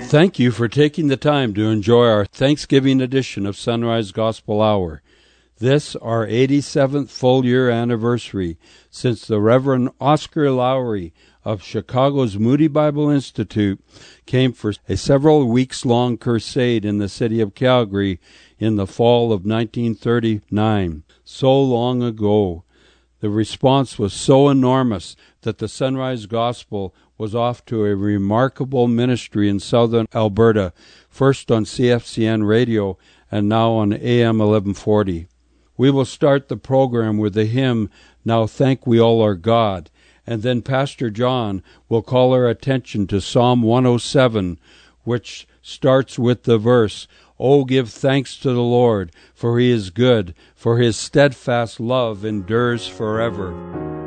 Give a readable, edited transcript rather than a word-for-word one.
Thank you for taking the time to enjoy our Thanksgiving edition of Sunrise Gospel Hour. This, our 87th full year anniversary since the Reverend Oscar Lowry of Chicago's Moody Bible Institute came for a several weeks long crusade in the city of Calgary in the fall of 1939. So long ago. The response was so enormous that the Sunrise Gospel was off to a remarkable ministry in southern Alberta, first on CFCN radio and now on AM 1140. We will start the program with the hymn, Now Thank We All Our God, and then Pastor John will call our attention to Psalm 107, which starts with the verse, Oh, give thanks to the Lord, for he is good, for his steadfast love endures forever.